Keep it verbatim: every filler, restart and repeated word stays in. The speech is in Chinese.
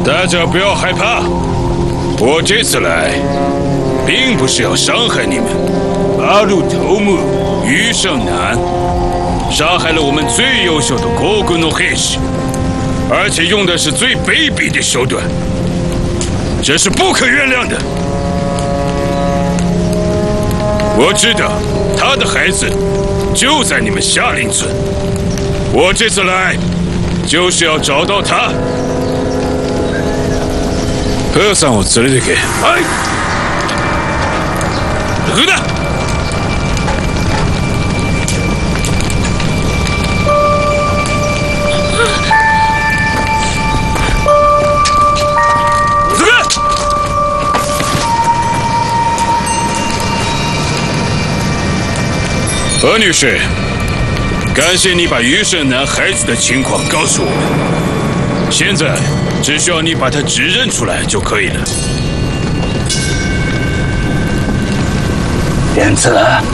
大家不要害怕，我这次来，并不是要伤害你们。八路头目余胜男杀害了我们最优秀的国军的黑士，而且用的是最卑鄙的手段，这是不可原谅的。我知道他的孩子就在你们下林村，我这次来就是要找到他。母さんを連れてけ。はい。行くな。何女士，感谢你把余胜男孩子的情况告诉我们。现在只需要你把他指认出来就可以了。 莲子，